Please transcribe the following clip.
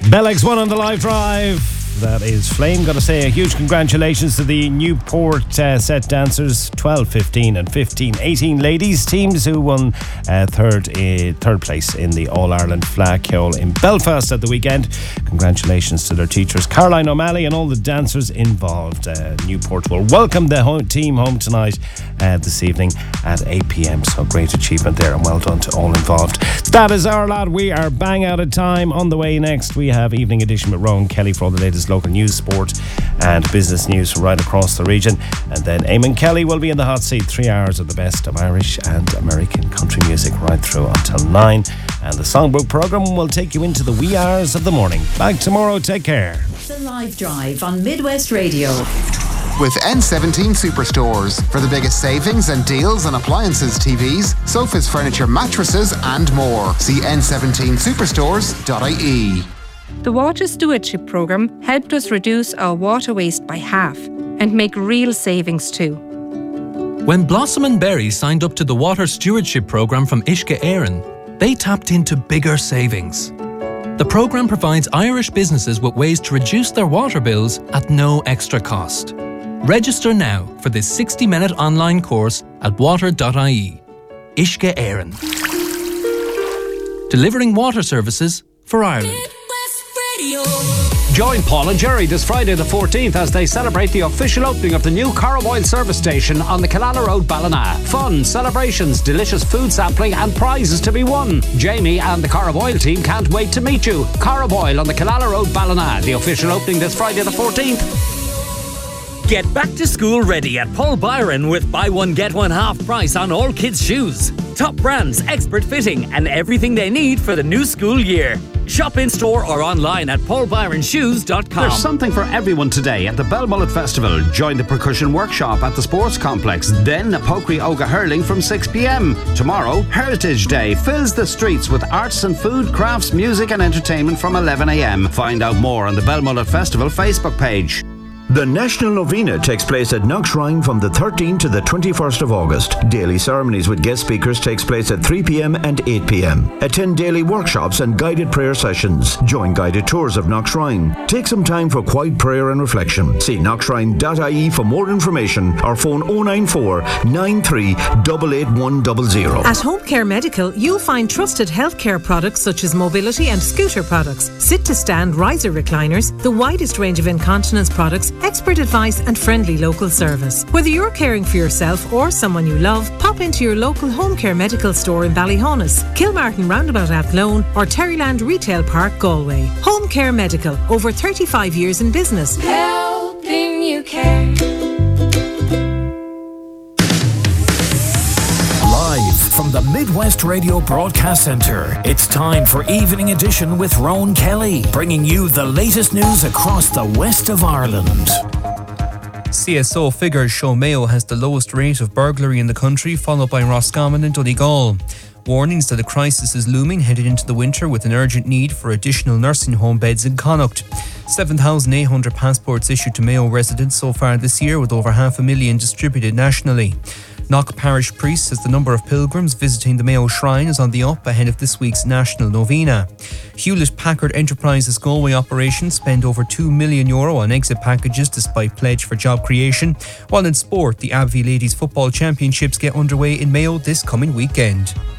Bell X1 on the live drive. That is Flame. Got to say a huge congratulations to the Newport set dancers, 12, 15 and 15, 18 ladies teams who won third place in the All-Ireland Fleadh Cheoil in Belfast at the weekend. Congratulations to their teachers, Caroline O'Malley, and all the dancers involved. Newport will welcome the team home tonight this evening at 8 p.m. So great achievement there, and well done to all involved. That is our lad. We are bang out of time. On the way next, we have Evening Edition with Rowan Kelly for all the latest local news, sport and business news from right across the region. And then Eamon Kelly will be in the hot seat. 3 hours of the best of Irish and American country music right through until 9. And the Songbook programme will take you into the wee hours of the morning. Back tomorrow. Take care. The Live Drive on Midwest Radio. With N17 Superstores for the biggest savings and deals on appliances, TVs, sofas, furniture, mattresses and more. See n17superstores.ie. The Water Stewardship Programme helped us reduce our water waste by half and make real savings too. When Blossom and Berry signed up to the Water Stewardship Programme from Uisce Éireann, they tapped into bigger savings. The programme provides Irish businesses with ways to reduce their water bills at no extra cost. Register now for this 60-minute online course at water.ie. Uisce Éireann. Delivering water services for Ireland. Join Paul and Jerry this Friday the 14th as they celebrate the official opening of the new Caraboyle service station on the Killala Road, Ballina. Fun, celebrations, delicious food sampling and prizes to be won. Jamie and the Caraboyle team can't wait to meet you. Caraboyle on the Killala Road, Ballina. The official opening this Friday the 14th. Get back to school ready at Paul Byron with buy one get one half price on all kids' shoes. Top brands, expert fitting and everything they need for the new school year. Shop in store or online at paulbyronshoes.com. There's something for everyone today at the Belmullet Festival. Join the percussion workshop at the Sports Complex. Then Pokri Oga Hurling from 6 p.m. Tomorrow, Heritage Day fills the streets with arts and food, crafts, music and entertainment from 11 a.m. Find out more on the Belmullet Festival Facebook page. The National Novena takes place at Knockshrine from the 13th to the 21st of August. Daily ceremonies with guest speakers takes place at 3 p.m. and 8 p.m. Attend daily workshops and guided prayer sessions. Join guided tours of Knockshrine. Take some time for quiet prayer and reflection. See knockshrine.ie for more information or phone 094 93 88100. At Home Care Medical, you'll find trusted healthcare products such as mobility and scooter products, sit-to-stand riser recliners, the widest range of incontinence products, expert advice and friendly local service. Whether you're caring for yourself or someone you love, pop into your local Home Care Medical store in Ballyhonus, Kilmartin Roundabout Athlone or Terryland Retail Park, Galway. Home Care Medical, over 35 years in business. Helping you care. Live from the Midwest Radio Broadcast Centre, it's time for Evening Edition with Rowan Kelly, bringing you the latest news across the west of Ireland. CSO figures show Mayo has the lowest rate of burglary in the country, followed by Roscommon and Donegal. Warnings that a crisis is looming headed into the winter with an urgent need for additional nursing home beds in Connacht. 7,800 passports issued to Mayo residents so far this year, with over 500,000 distributed nationally. Knock Parish Priest says the number of pilgrims visiting the Mayo Shrine is on the up ahead of this week's National Novena. Hewlett Packard Enterprises Galway operations spend over €2 million on exit packages despite pledge for job creation. While in sport, the Abbey Ladies Football Championships get underway in Mayo this coming weekend.